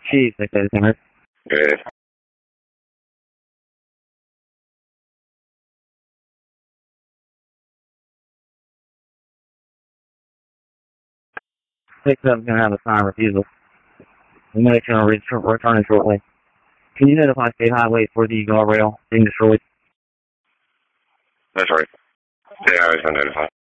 Chief, 687. Good. 67's going to have a sign refusal. The medic will return shortly. Can you notify State Highway for the guardrail being destroyed? That's right. State Highway's going to notify.